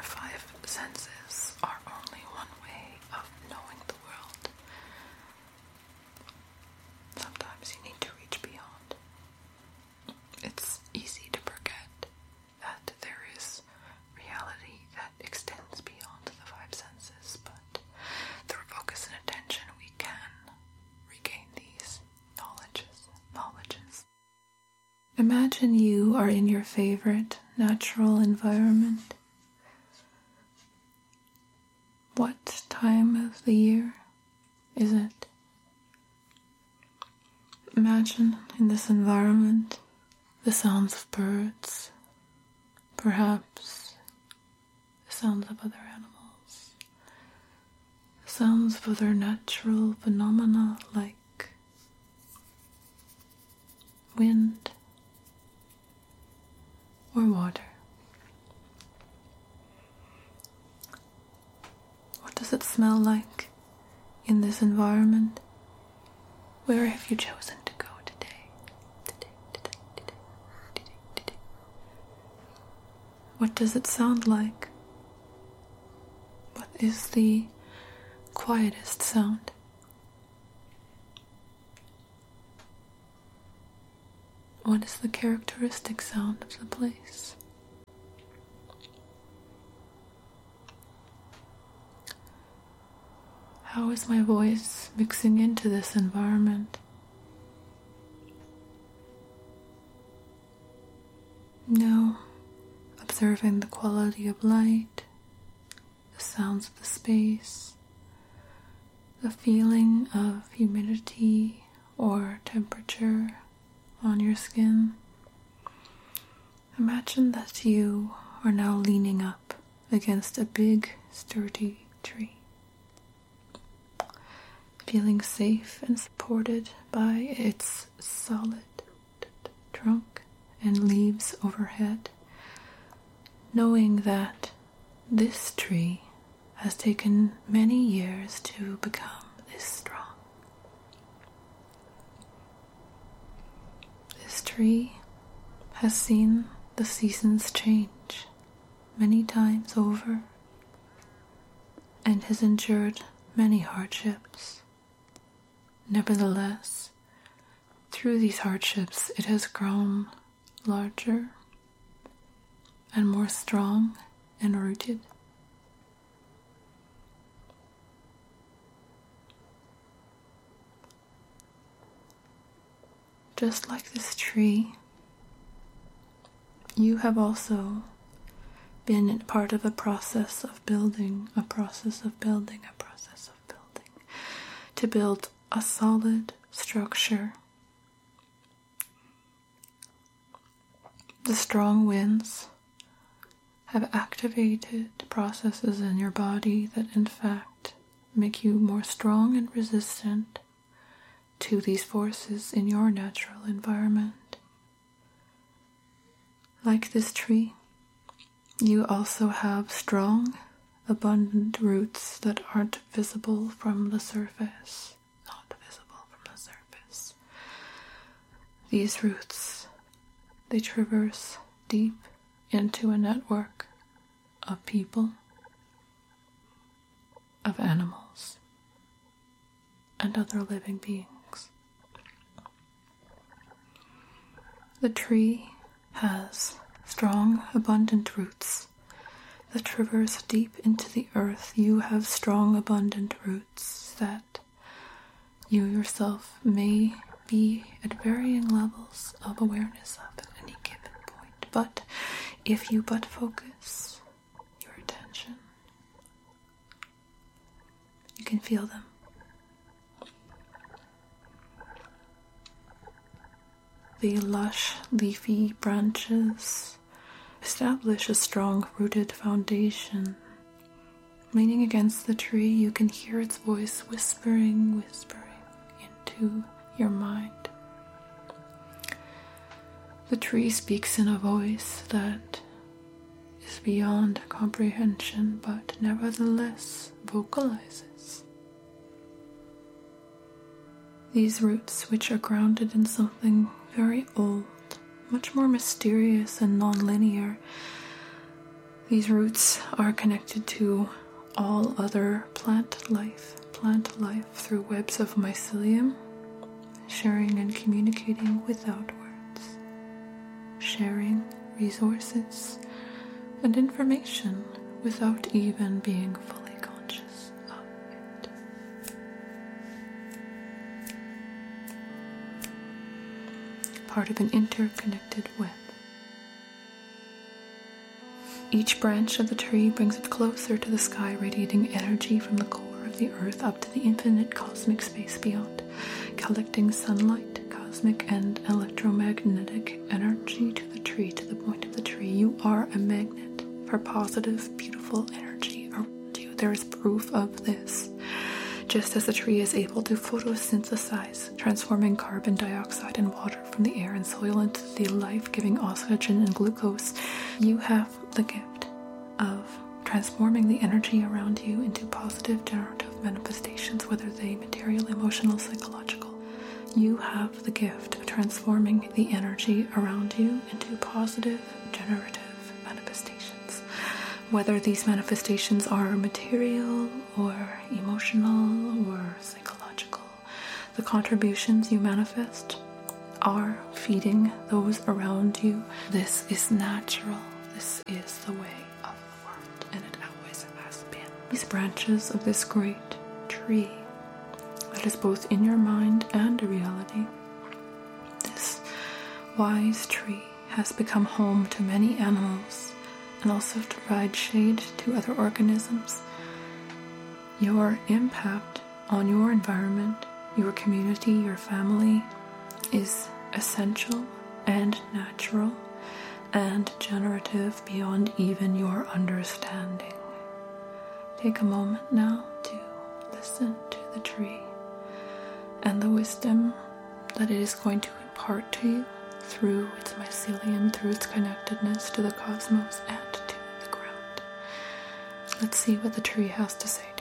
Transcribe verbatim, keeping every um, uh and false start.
five senses are only one way of knowing the world. Sometimes you need to reach beyond. It's easy to forget that there is reality that extends beyond the five senses, but through focus and attention we can regain these knowledges, knowledges. Imagine you are in your favorite natural environment. What time of the year is it? Imagine in this environment the sounds of birds, perhaps the sounds of other animals, the sounds of other natural phenomena like wind or water. What does it smell like in this environment? Where have you chosen to go today? Today, today, today, today, today. What does it sound like? What is the quietest sound? What is the characteristic sound of the place? How is my voice mixing into this environment? Now, observing the quality of light, the sounds of the space, the feeling of humidity or temperature on your skin. Imagine that you are now leaning up against a big, sturdy tree, feeling safe and supported by its solid trunk and leaves overhead, knowing that this tree has taken many years to become this strong. This tree has seen the seasons change many times over and has endured many hardships. Nevertheless, through these hardships it has grown larger and more strong and rooted. Just like this tree, you have also been part of a process of building, a process of building, a process of building, to build a solid structure. The strong winds have activated processes in your body that in fact make you more strong and resistant to these forces in your natural environment. Like this tree, you also have strong, abundant roots that aren't visible from the surface. Not visible from the surface. These roots, they traverse deep into a network of people, of animals, and other living beings. The tree has strong, abundant roots that traverse deep into the earth. You have strong, abundant roots that you yourself may be at varying levels of awareness of at any given point. But if you but focus your attention, you can feel them. The lush, leafy branches establish a strong-rooted foundation. Leaning against the tree, you can hear its voice whispering, whispering into your mind. The tree speaks in a voice that is beyond comprehension, but nevertheless vocalizes. These roots, which are grounded in something very old, much more mysterious and non-linear, These roots are connected to all other plant life, plant life through webs of mycelium, sharing and communicating without words, sharing resources and information without even being fully conscious of it. Part of an interconnected web. Each branch of the tree brings it closer to the sky, radiating energy from the core of the earth up to the infinite cosmic space beyond, collecting sunlight, cosmic and electromagnetic energy to the tree, to the point of the tree. You are a magnet for positive, beautiful energy around you. There is proof of this. Just as the tree is able to photosynthesize, transforming carbon dioxide and water from the air and soil into the life-giving oxygen and glucose, you have the gift of transforming the energy around you into positive generative manifestations, whether they material, emotional, psychological. You have the gift of transforming the energy around you into positive generative manifestations. Whether these manifestations are material or emotional or psychological, the contributions you manifest are feeding those around you. This is natural. This is the way of the world, and it always has been. These branches of this great tree that is both in your mind and a reality, this wise tree has become home to many animals and also to provide shade to other organisms. Your impact on your environment, your community, your family is essential and natural and generative beyond even your understanding. Take a moment now to listen to the tree and the wisdom that it is going to impart to you through its mycelium, through its connectedness to the cosmos and to the ground. Let's see what the tree has to say.